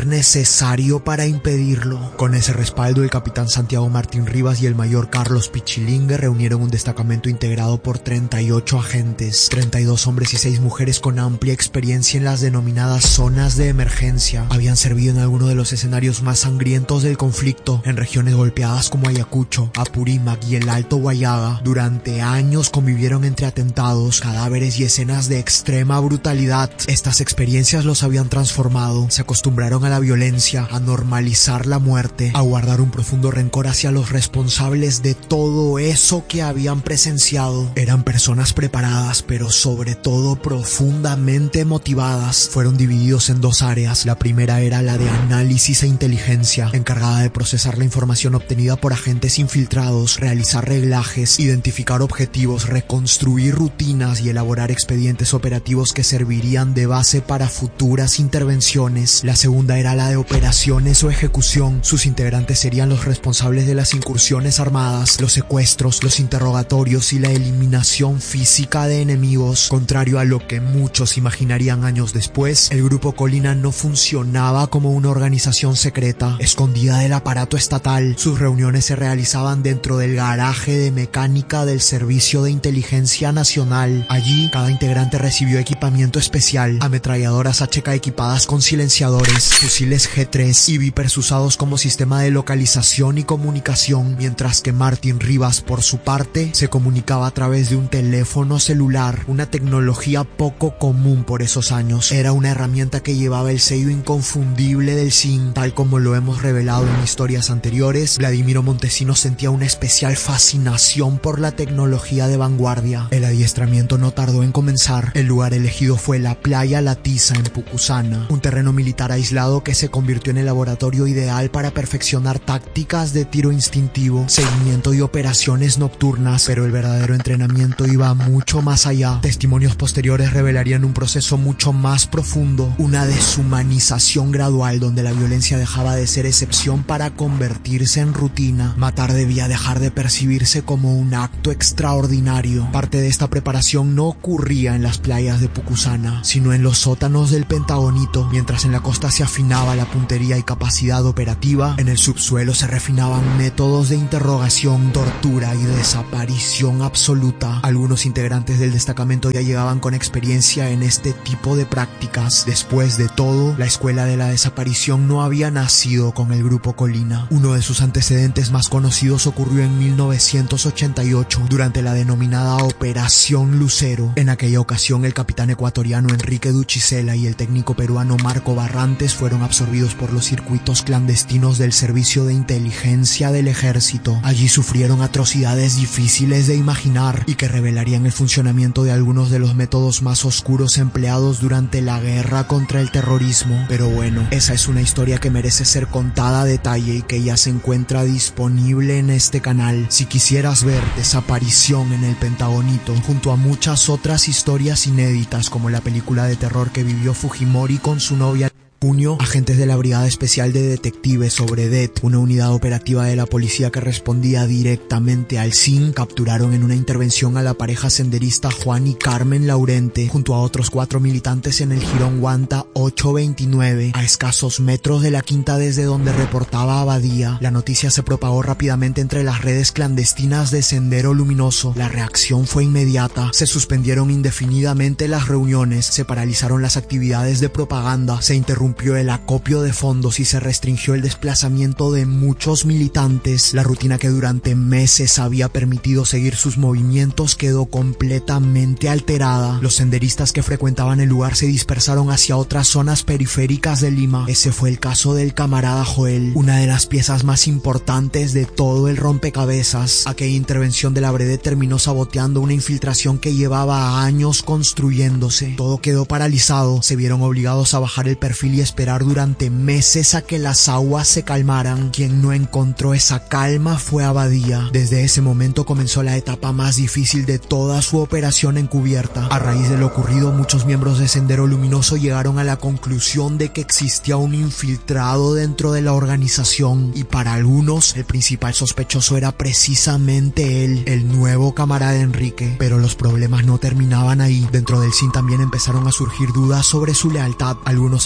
poder necesario para impedirlo. Con ese respaldo, el capitán Santiago Martín Rivas y el mayor Carlos Pichilingue reunieron un destacamento integrado por treinta y ocho agentes, treinta y dos hombres y seis mujeres con amplia experiencia en las denominadas zonas de emergencia. Habían servido en algunos de los escenarios más sangrientos del conflicto, en regiones golpeadas como Ayacucho, Apurímac y el Alto Guayaga. Durante años convivieron entre atentados, cadáveres y escenas de extrema brutalidad. Estas experiencias los habían transformado, se acostumbraron a la violencia, a normalizar la muerte, a guardar un profundo rencor hacia los responsables de todo eso que habían presenciado. Eran personas preparadas, pero sobre todo profundamente motivadas. Fueron divididos en dos áreas. La primera era la de análisis e inteligencia, encargada de procesar la información obtenida por agentes infiltrados, realizar reglajes, identificar objetivos, reconstruir rutinas y elaborar expedientes operativos que servirían de base para futuras intervenciones. La segunda era la de operaciones o ejecución. Sus integrantes serían los responsables de las incursiones armadas, los secuestros, los interrogatorios y la eliminación física de enemigos. Contrario a lo que muchos imaginarían años después, el Grupo Colina no funcionaba como una organización secreta, escondida del aparato estatal. Sus reuniones se realizaban dentro del garaje de mecánica del Servicio de Inteligencia Nacional. Allí, cada integrante recibió equipamiento especial, ametralladoras H K equipadas con silenciadores, fusiles G tres y Vipers usados como sistema de localización y comunicación, mientras que Martín Rivas, por su parte, se comunicaba a través de un teléfono celular, una tecnología poco común por esos años. Era una herramienta que llevaba el sello inconfundible del S I N. Tal como lo hemos revelado en historias anteriores, Vladimiro Montesinos sentía una especial fascinación por la tecnología de vanguardia. El adiestramiento no tardó en comenzar. El lugar elegido fue la playa La Tiza en Pucusana, un terreno militar aislado que se convirtió en el laboratorio ideal para perfeccionar tácticas de tiro instintivo, seguimiento y operaciones nocturnas, pero el verdadero entrenamiento iba mucho más allá. Testimonios posteriores revelarían un proceso mucho más profundo, una deshumanización gradual donde la violencia dejaba de ser excepción para convertirse en rutina. Matar debía dejar de percibirse como un acto extraordinario. Parte de esta preparación no ocurría en las playas de Pucusana, sino en los sótanos del Pentagonito. Mientras en la costa se afinaba la puntería y capacidad operativa, en el subsuelo se refinaban métodos de interrogación, tortura y desaparición absoluta. Algunos integrantes del destacamento ya llegaban con experiencia en este tipo de prácticas. Después de todo, la escuela de la desaparición no había nacido con el Grupo Colina. Uno de sus antecedentes más conocidos ocurrió en mil novecientos ochenta y ocho, durante la denominada Operación Lucero. En aquella ocasión, el capitán ecuatoriano Enrique Duchicela y el técnico peruano Marco Barrantes fueron absorbidos por los circuitos clandestinos del Servicio de Inteligencia del Ejército. Allí sufrieron atrocidades difíciles de imaginar y que revelarían el funcionamiento de algunos de los métodos más oscuros empleados durante la guerra contra el terrorismo. Pero bueno, esa es una historia que merece ser contada a detalle y que ya se encuentra disponible en este canal. Si quisieras ver Desaparición en el Pentagonito, junto a muchas otras historias inéditas como la película de terror que vivió Fujimori con su novia, junio, agentes de la Brigada Especial de Detectives sobre D E T, una unidad operativa de la policía que respondía directamente al S I N, capturaron en una intervención a la pareja senderista Juan y Carmen Laurente, junto a otros cuatro militantes en el jirón Guanta ochocientos veintinueve, a escasos metros de la quinta desde donde reportaba Abadía. La noticia se propagó rápidamente entre las redes clandestinas de Sendero Luminoso. La reacción fue inmediata. Se suspendieron indefinidamente las reuniones, se paralizaron las actividades de propaganda, se interrumpió el acopio de fondos y se restringió el desplazamiento de muchos militantes. La rutina que durante meses había permitido seguir sus movimientos quedó completamente alterada. Los senderistas que frecuentaban el lugar se dispersaron hacia otras zonas periféricas de Lima. Ese fue el caso del camarada Joel, una de las piezas más importantes de todo el rompecabezas. Aquella intervención de la Brede terminó saboteando una infiltración que llevaba años construyéndose. Todo quedó paralizado. Se vieron obligados a bajar el perfil y esperar durante meses a que las aguas se calmaran. Quien no encontró esa calma fue Abadía. Desde ese momento comenzó la etapa más difícil de toda su operación encubierta. A raíz de lo ocurrido, muchos miembros de Sendero Luminoso llegaron a la conclusión de que existía un infiltrado dentro de la organización, y para algunos el principal sospechoso era precisamente él, el nuevo camarada Enrique. Pero los problemas no terminaban ahí. Dentro del S I N también empezaron a surgir dudas sobre su lealtad. Algunos agentes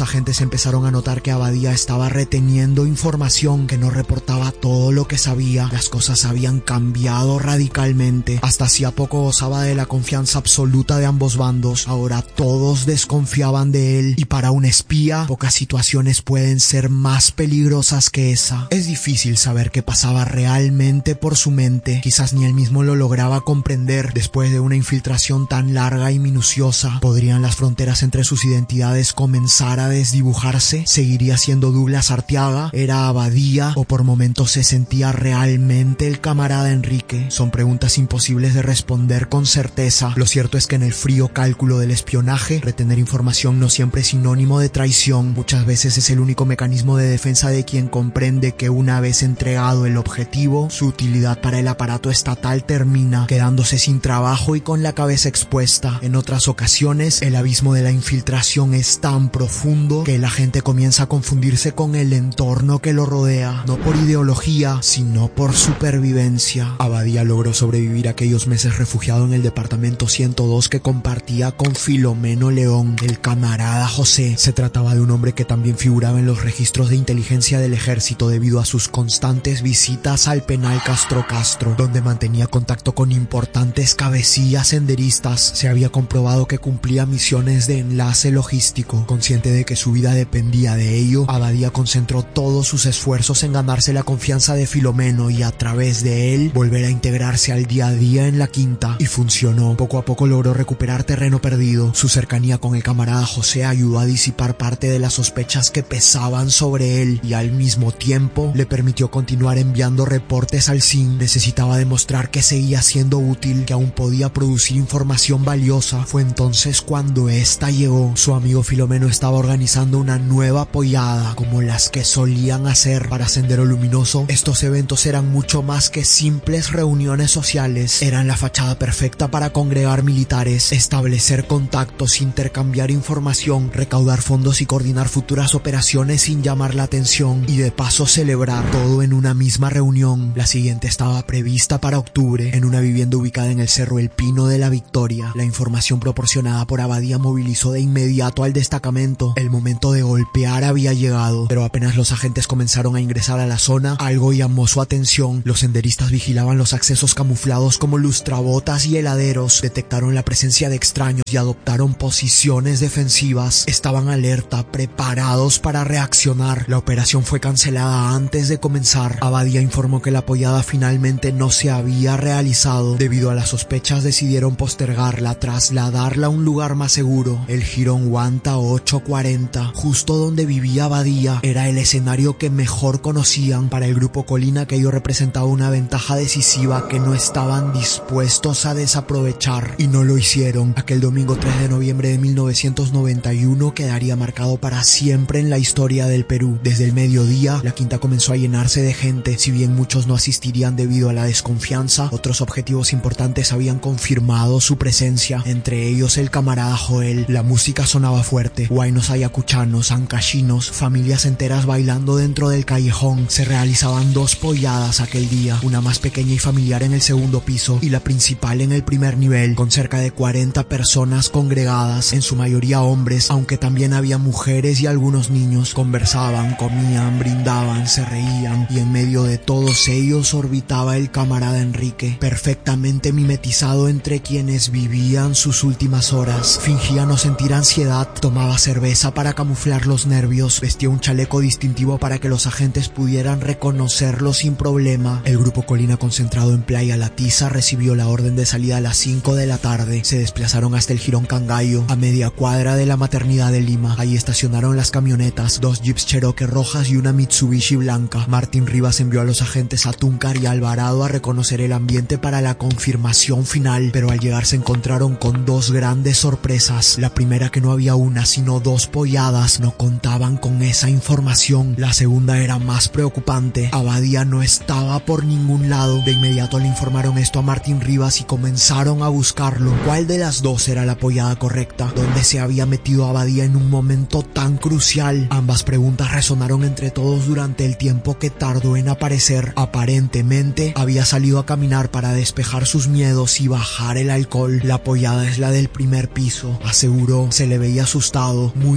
empezaron a notar que Abadía estaba reteniendo información, que no reportaba todo lo que sabía. Las cosas habían cambiado radicalmente. Hasta hacía poco gozaba de la confianza absoluta de ambos bandos. Ahora todos desconfiaban de él, y para un espía, pocas situaciones pueden ser más peligrosas que esa. Es difícil saber qué pasaba realmente por su mente. Quizás ni él mismo lo lograba comprender. Después de una infiltración tan larga y minuciosa, ¿podrían las fronteras entre sus identidades comenzar a desdibujarse? ¿Seguiría siendo Douglas Arteaga? ¿Era Abadía? ¿O por momentos se sentía realmente el camarada Enrique? Son preguntas imposibles de responder con certeza. Lo cierto es que en el frío cálculo del espionaje, retener información no siempre es sinónimo de traición. Muchas veces es el único mecanismo de defensa de quien comprende que una vez entregado el objetivo, su utilidad para el aparato estatal termina, quedándose sin trabajo y con la cabeza expuesta. En otras ocasiones, el abismo de la infiltración es tan profundo que la gente comienza a confundirse con el entorno que lo rodea, no por ideología, sino por supervivencia. Abadía logró sobrevivir aquellos meses refugiado en el departamento ciento dos que compartía con Filomeno León, el camarada José. Se trataba de un hombre que también figuraba en los registros de inteligencia del ejército debido a sus constantes visitas al penal Castro Castro, donde mantenía contacto con importantes cabecillas senderistas. Se había comprobado que cumplía misiones de enlace logístico. Consciente de que su vida dependía de ello, Abadía concentró todos sus esfuerzos en ganarse la confianza de Filomeno y a través de él volver a integrarse al día a día en la quinta. Y funcionó. Poco a poco logró recuperar terreno perdido. Su cercanía con el camarada José ayudó a disipar parte de las sospechas que pesaban sobre él y al mismo tiempo le permitió continuar enviando reportes al C I N. Necesitaba demostrar que seguía siendo útil, que aún podía producir información valiosa. Fue entonces cuando esta llegó. Su amigo Filomeno estaba organizando una nueva pollada, como las que solían hacer para Sendero Luminoso. Estos eventos eran mucho más que simples reuniones sociales. Eran la fachada perfecta para congregar militares, establecer contactos, intercambiar información, recaudar fondos y coordinar futuras operaciones sin llamar la atención, y de paso celebrar todo en una misma reunión. La siguiente estaba prevista para octubre, en una vivienda ubicada en el Cerro El Pino de la Victoria. La información proporcionada por Abadía movilizó de inmediato al destacamento. El momento de golpear había llegado, pero apenas los agentes comenzaron a ingresar a la zona, algo llamó su atención. Los senderistas vigilaban los accesos camuflados como lustrabotas y heladeros. Detectaron la presencia de extraños y adoptaron posiciones defensivas. Estaban alerta, preparados para reaccionar. La operación fue cancelada antes de comenzar. Abadía informó que la pollada finalmente no se había realizado. Debido a las sospechas, decidieron postergarla, trasladarla a un lugar más seguro. El Jirón Huanta ocho cuarenta, justo donde vivía Abadía, era el escenario que mejor conocían. Para el grupo Colina, aquello representaba una ventaja decisiva que no estaban dispuestos a desaprovechar, y no lo hicieron. Aquel domingo tres de noviembre de mil novecientos noventa y uno quedaría marcado para siempre en la historia del Perú. Desde el mediodía, la quinta comenzó a llenarse de gente. Si bien muchos no asistirían debido a la desconfianza, otros objetivos importantes habían confirmado su presencia, entre ellos el camarada Joel. La música sonaba fuerte, huaynos ayacuchanos, ancachinos, familias enteras bailando dentro del callejón. Se realizaban dos polladas aquel día, una más pequeña y familiar en el segundo piso y la principal en el primer nivel, con cerca de cuarenta personas congregadas, en su mayoría hombres, aunque también había mujeres y algunos niños. Conversaban, comían, brindaban, se reían, y en medio de todos ellos orbitaba el camarada Enrique, perfectamente mimetizado entre quienes vivían sus últimas horas. Fingía no sentir ansiedad, tomaba cerveza para camuflar los nervios, vestía un chaleco distintivo para que los agentes pudieran reconocerlo sin problema. El grupo Colina, concentrado en Playa La Tiza, recibió la orden de salida a las cinco de la tarde. Se desplazaron hasta el Jirón Cangallo, a media cuadra de la maternidad de Lima. Ahí estacionaron las camionetas, dos jeeps Cherokee rojas y una Mitsubishi blanca. Martín Rivas envió a los agentes a Túncar y Alvarado a reconocer el ambiente para la confirmación final, pero al llegar se encontraron con dos grandes sorpresas. La primera, que no había una sino dos polladas. No contaban con esa información. La segunda era más preocupante. Abadía no estaba por ningún lado. De inmediato le informaron esto a Martín Rivas y comenzaron a buscarlo. ¿Cuál de las dos era la pollada correcta? ¿Dónde se había metido Abadía en un momento tan crucial? Ambas preguntas resonaron entre todos durante el tiempo que tardó en aparecer. Aparentemente había salido a caminar para despejar sus miedos y bajar el alcohol. La pollada es la del primer piso, aseguró. Se le veía asustado, muy nervioso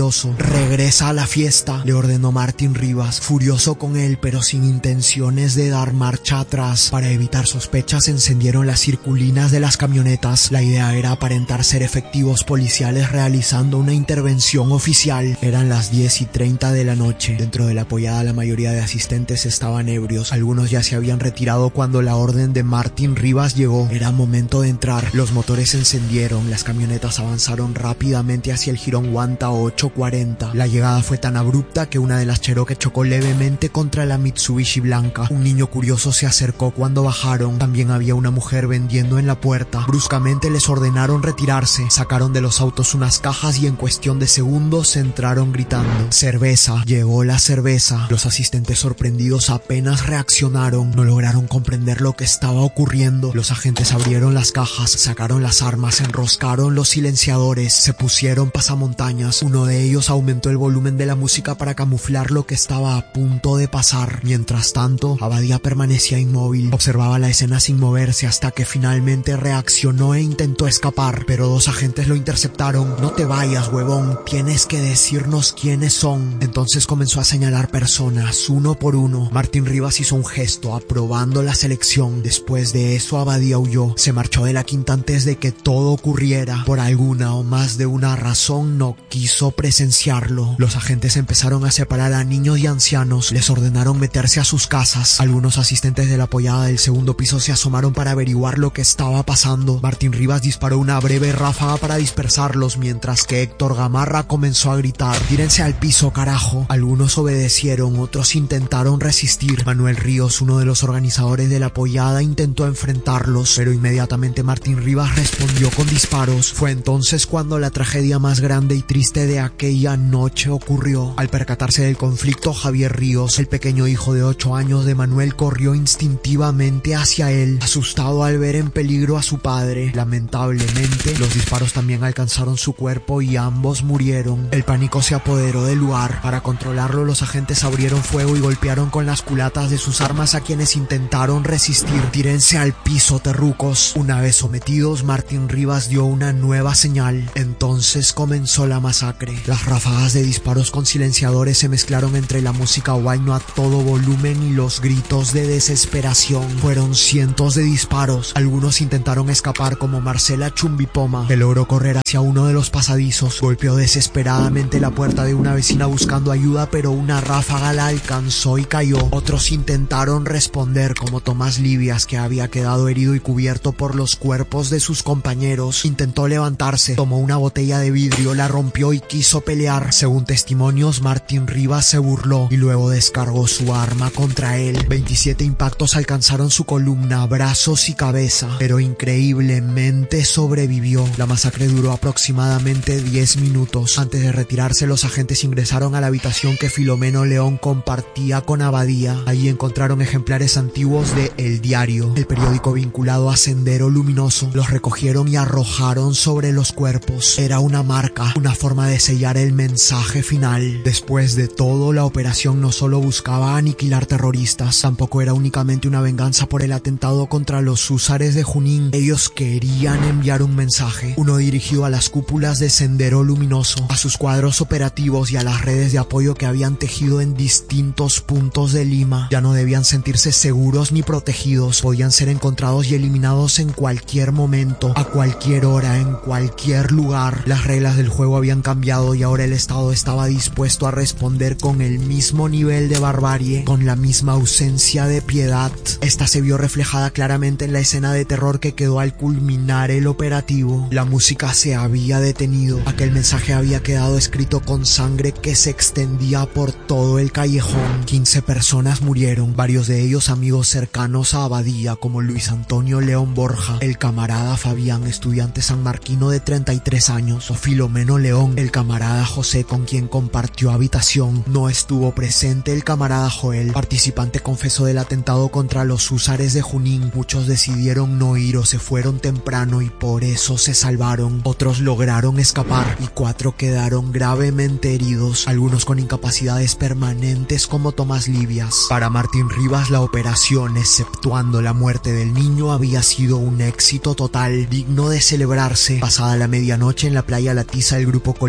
furioso. Regresa a la fiesta, le ordenó Martín Rivas, furioso con él pero sin intenciones de dar marcha atrás. Para evitar sospechas se encendieron las circulinas de las camionetas. La idea era aparentar ser efectivos policiales realizando una intervención oficial. Eran las diez y treinta de la noche. Dentro de la pollada la mayoría de asistentes estaban ebrios. Algunos ya se habían retirado cuando la orden de Martín Rivas llegó. Era momento de entrar. Los motores se encendieron. Las camionetas avanzaron rápidamente hacia el jirón Guanta ocho cuarenta. La llegada fue tan abrupta que una de las Cherokee chocó levemente contra la Mitsubishi blanca. Un niño curioso se acercó cuando bajaron. También había una mujer vendiendo en la puerta. Bruscamente les ordenaron retirarse. Sacaron de los autos unas cajas y en cuestión de segundos entraron gritando: cerveza. Llegó la cerveza. Los asistentes sorprendidos apenas reaccionaron. No lograron comprender lo que estaba ocurriendo. Los agentes abrieron las cajas, sacaron las armas, enroscaron los silenciadores, se pusieron pasamontañas. Uno de ellos aumentó el volumen de la música para camuflar lo que estaba a punto de pasar. Mientras tanto, Abadía permanecía inmóvil. Observaba la escena sin moverse hasta que finalmente reaccionó e intentó escapar, pero dos agentes lo interceptaron. No te vayas, huevón, tienes que decirnos quiénes son. Entonces comenzó a señalar personas, uno por uno. Martín Rivas hizo un gesto, aprobando la selección. Después de eso, Abadía huyó. Se marchó de la quinta antes de que todo ocurriera. Por alguna o más de una razón, no quiso presenciarlo. Los agentes empezaron a separar a niños y ancianos. Les ordenaron meterse a sus casas. Algunos asistentes de la pollada del segundo piso se asomaron para averiguar lo que estaba pasando. Martín Rivas disparó una breve ráfaga para dispersarlos, mientras que Héctor Gamarra comenzó a gritar: tírense al piso, carajo. Algunos obedecieron, otros intentaron resistir. Manuel Ríos, uno de los organizadores de la pollada, intentó enfrentarlos, pero inmediatamente Martín Rivas respondió con disparos. Fue entonces cuando la tragedia más grande y triste de aquella noche ocurrió. Al percatarse del conflicto, Javier Ríos, el pequeño hijo de ocho años de Manuel, corrió instintivamente hacia él, asustado al ver en peligro a su padre. Lamentablemente, los disparos también alcanzaron su cuerpo y ambos murieron. El pánico se apoderó del lugar. Para controlarlo, los agentes abrieron fuego y golpearon con las culatas de sus armas a quienes intentaron resistir. Tírense al piso, terrucos. Una vez sometidos, Martín Rivas dio una nueva señal. Entonces comenzó la masacre. Las ráfagas de disparos con silenciadores se mezclaron entre la música huayno a todo volumen y los gritos de desesperación. Fueron cientos de disparos. Algunos intentaron escapar, como Marcela Chumbipoma, que logró correr hacia uno de los pasadizos. Golpeó desesperadamente la puerta de una vecina buscando ayuda, pero una ráfaga la alcanzó y cayó. Otros intentaron responder, como Tomás Libias, que había quedado herido y cubierto por los cuerpos de sus compañeros. Intentó levantarse, tomó una botella de vidrio, la rompió y quiso pelear. Según testimonios, Martín Rivas se burló y luego descargó su arma contra él. veintisiete impactos alcanzaron su columna, brazos y cabeza, pero increíblemente sobrevivió. La masacre duró aproximadamente diez minutos. Antes de retirarse, los agentes ingresaron a la habitación que Filomeno León compartía con Abadía. Allí encontraron ejemplares antiguos de El Diario, el periódico vinculado a Sendero Luminoso. Los recogieron y arrojaron sobre los cuerpos. Era una marca, una forma de sellar el mensaje final. Después de todo, la operación no solo buscaba aniquilar terroristas, tampoco era únicamente una venganza por el atentado contra los húsares de Junín. Ellos querían enviar un mensaje, uno dirigido a las cúpulas de Sendero Luminoso, a sus cuadros operativos y a las redes de apoyo que habían tejido en distintos puntos de Lima. Ya no debían sentirse seguros ni protegidos, podían ser encontrados y eliminados en cualquier momento, a cualquier hora, en cualquier lugar. Las reglas del juego habían cambiado y ahora el Estado estaba dispuesto a responder con el mismo nivel de barbarie, con la misma ausencia de piedad. Esta se vio reflejada claramente en la escena de terror que quedó al culminar el operativo. La música se había detenido. Aquel mensaje había quedado escrito con sangre que se extendía por todo el callejón. quince personas murieron, varios de ellos amigos cercanos a Abadía, como Luis Antonio León Borja, el camarada Fabián, estudiante sanmarquino de treinta y tres años, o Filomeno León, el camarada José, con quien compartió habitación. No estuvo presente el camarada Joel, participante confeso del atentado contra los húsares de Junín. Muchos decidieron no ir o se fueron temprano y por eso se salvaron. Otros lograron escapar y cuatro quedaron gravemente heridos, algunos con incapacidades permanentes como Tomás Libias. Para Martín Rivas, la operación, exceptuando la muerte del niño, había sido un éxito total, digno de celebrarse. Pasada la medianoche en la playa La Tiza, el grupo Colina volvió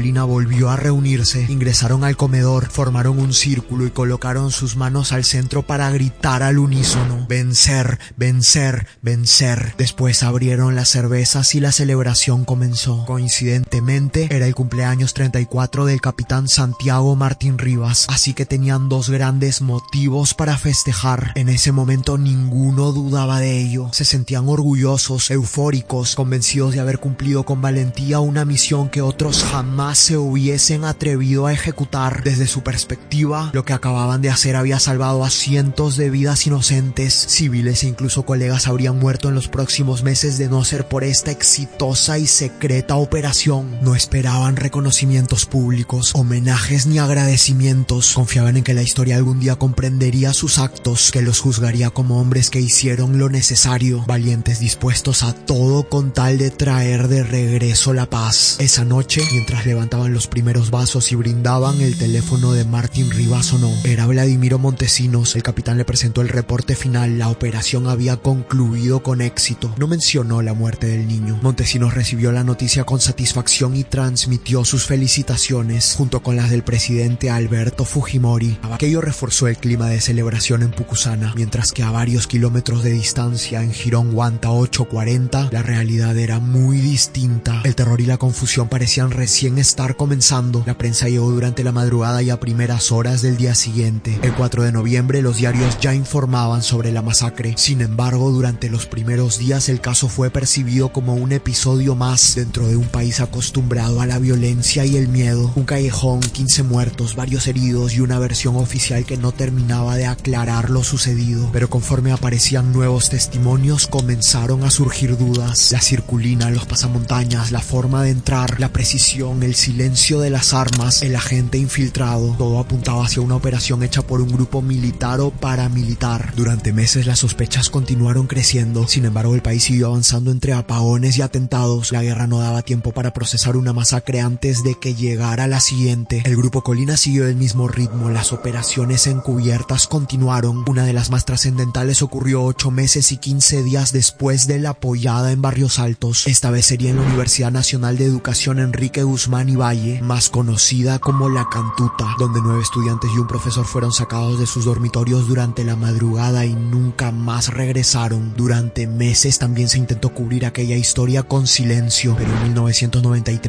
volvió a reunirse, ingresaron al comedor, formaron un círculo y colocaron sus manos al centro para gritar al unísono: vencer, vencer, vencer. Después abrieron las cervezas y la celebración comenzó. Coincidentemente, era el cumpleaños treinta y cuatro del capitán Santiago Martín Rivas, así que tenían dos grandes motivos para festejar. En ese momento ninguno dudaba de ello. Se sentían orgullosos, eufóricos, convencidos de haber cumplido con valentía una misión que otros jamás se hubiesen atrevido a ejecutar. Desde su perspectiva, lo que acababan de hacer había salvado a cientos de vidas inocentes. Civiles e incluso colegas habrían muerto en los próximos meses de no ser por esta exitosa y secreta operación. No esperaban reconocimientos públicos, homenajes ni agradecimientos. Confiaban en que la historia algún día comprendería sus actos, que los juzgaría como hombres que hicieron lo necesario, valientes dispuestos a todo con tal de traer de regreso la paz. Esa noche, mientras levantaban los primeros vasos y brindaban, el teléfono de Martín Rivas sonó. Era Vladimiro Montesinos. El capitán le presentó el reporte final. La operación había concluido con éxito. No mencionó la muerte del niño. Montesinos recibió la noticia con satisfacción y transmitió sus felicitaciones, junto con las del presidente Alberto Fujimori. Aquello reforzó el clima de celebración en Pucusana, mientras que a varios kilómetros de distancia, en Jirón Huanta ochocientos cuarenta, la realidad era muy distinta. El terror y la confusión parecían recién estar comenzando. La prensa llegó durante la madrugada y a primeras horas del día siguiente. El cuatro de noviembre, los diarios ya informaban sobre la masacre. Sin embargo, durante los primeros días el caso fue percibido como un episodio más dentro de un país acostumbrado a la violencia y el miedo. Un callejón, quince muertos, varios heridos y una versión oficial que no terminaba de aclarar lo sucedido. Pero conforme aparecían nuevos testimonios, comenzaron a surgir dudas. La circulina, los pasamontañas, la forma de entrar, la precisión, el silencio de las armas, el agente infiltrado, todo apuntaba hacia una operación hecha por un grupo militar o paramilitar. Durante meses las sospechas continuaron creciendo. Sin embargo, el país siguió avanzando entre apagones y atentados. La guerra no daba tiempo para procesar una masacre antes de que llegara la siguiente. El grupo Colina siguió el mismo ritmo. Las operaciones encubiertas continuaron. Una de las más trascendentales ocurrió ocho meses y quince días después de la apoyada en Barrios Altos. Esta vez sería en la Universidad Nacional de Educación Enrique Guzmán y Valle, más conocida como La Cantuta, donde nueve estudiantes y un profesor fueron sacados de sus dormitorios durante la madrugada y nunca más regresaron. Durante meses también se intentó cubrir aquella historia con silencio, pero en mil novecientos noventa y tres